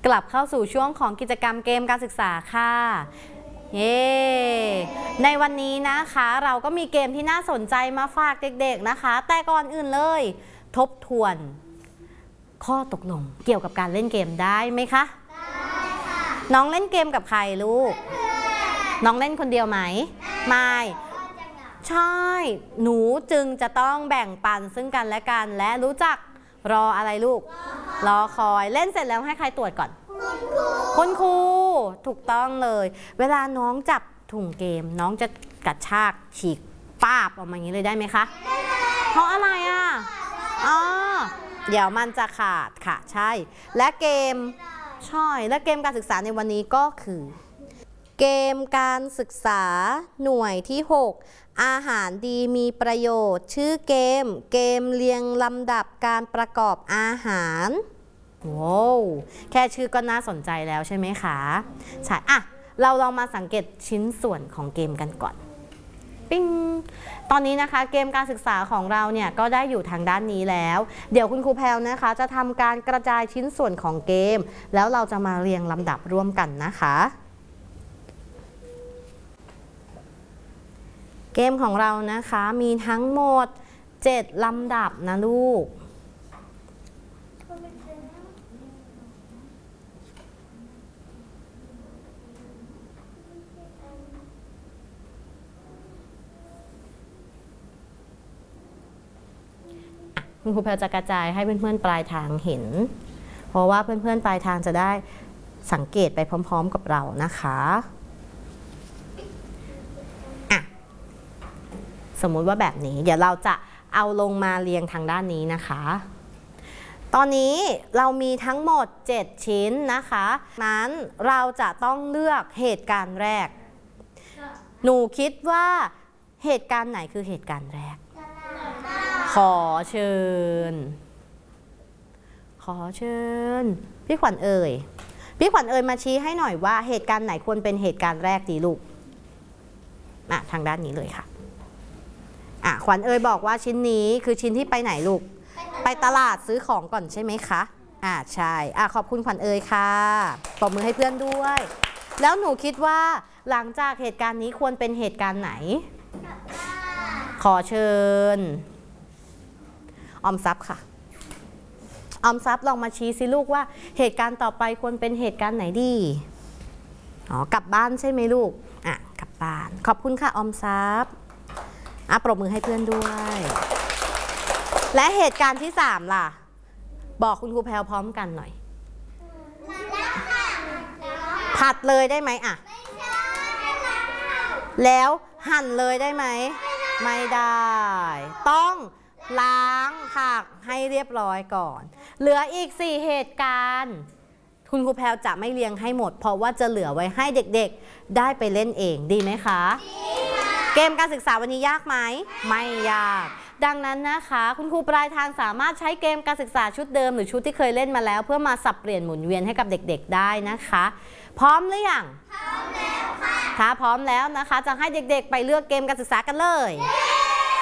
กลับเข้าสู่ช่วงของกิจกรรมเกมการศึกษาค่ะเย้ในวันนี้นะคะเราก็มีเกมที่น่าสนใจมาฝากเด็กๆนะคะแต่ก่อนอื่นเลยทบทวนข้อตกลงเกี่ยวกับการเล่นเกมได้ไหมคะได้ค่ะน้องเล่นเกมกับใครลูกน้องเล่นคนเดียวไหมไม่ใช่หนูจึงจะต้องแบ่งปันซึ่งกันและกันและรู้จักรออะไรลูกรอคอยเล่นเสร็จแล้วให้ใครตรวจก่อนคุณครูถูกต้องเลยเวลาน้องจับถุงเกมน้องจะกระชากฉีกป้าบออกมาอย่างนี้เลยได้ไหมคะเพราะอะไรอ่ะอ๋อเดี๋ยวมันจะขาดค่ะใช่และเกมการศึกษาในวันนี้ก็คือเกมการศึกษาหน่วยที่6อาหารดีมีประโยชน์ชื่อเกมเรียงลำดับการประกอบอาหารว้าวแค่ชื่อก็น่าสนใจแล้วใช่ไหมคะใช่อ่ะเราลองมาสังเกตชิ้นส่วนของเกมกันก่อนปิ้งตอนนี้นะคะเกมการศึกษาของเราเนี่ยก็ได้อยู่ทางด้านนี้แล้วเดี๋ยวคุณครูแพลวนะคะจะทำการกระจายชิ้นส่วนของเกมแล้วเราจะมาเรียงลำดับร่วมกันนะคะเกมของเรานะคะมีทั้งหมด7ลำดับนะลูกคุณครูแพลจะกระจายให้เพื่อนๆปลายทางเห็นเพราะว่าเพื่อนๆปลายทางจะได้สังเกตไปพร้อมๆกับเรานะคะสมมุติว่าแบบนี้เดี๋ยวเราจะเอาลงมาเรียงทางด้านนี้นะคะตอนนี้เรามีทั้งหมด7ชิ้นนะคะนั้นเราจะต้องเลือกเหตุการณ์แรกหนูคิดว่าเหตุการณ์ไหนคือเหตุการณ์แรกขอเชิญพี่ขวัญเอ่ยมาชี้ให้หน่อยว่าเหตุการณ์ไหนควรเป็นเหตุการณ์แรกดีลูกทางด้านนี้เลยค่ะขวัญเอ่ยบอกว่าชิ้นนี้คือชิ้นที่ไปไหนลูกไปตลาดซื้อของก่อนใช่ไหมคะใช่ขอบคุณขวัญเอ่ยค่ะปรบมือให้เพื่อนด้วยแล้วหนูคิดว่าหลังจากเหตุการณ์นี้ควรเป็นเหตุการณ์ไหนขอเชิญออมทรัพย์ค่ะออมทรัพย์ลองมาชี้สิลูกว่าเหตุการณ์ต่อไปควรเป็นเหตุการณ์ไหนดีกลับบ้านใช่ไหมลูกกลับบ้านขอบคุณค่ะออมทรัพย์ปรบมือให้เพื่อนด้วยและเหตุการณ์ที่3ล่ะบอกคุณครูแพลวพร้อมกันหน่อยผัดเลยได้ไหมแล้วหั่นเลยได้ไหมไม่ได้ต้องล้างผักให้เรียบร้อยก่อนเหลืออีก4เหตุการณ์คุณครูแพลวจะไม่เรียงให้หมดเพราะว่าจะเหลือไว้ให้เด็กๆได้ไปเล่นเองดีไหมคะเกมการศึกษาวันนี้ยากไหมไม่ยากดังนั้นนะคะคุณครูปลายทางสามารถใช้เกมการศึกษาชุดเดิมหรือชุดที่เคยเล่นมาแล้วเพื่อมาสับเปลี่ยนหมุนเวียนให้กับเด็กๆได้นะคะพร้อมหรือยังพร้อมแล้วค่ะถ้าพร้อมแล้วนะคะจะให้เด็กๆไปเลือกเกมการศึกษากันเลย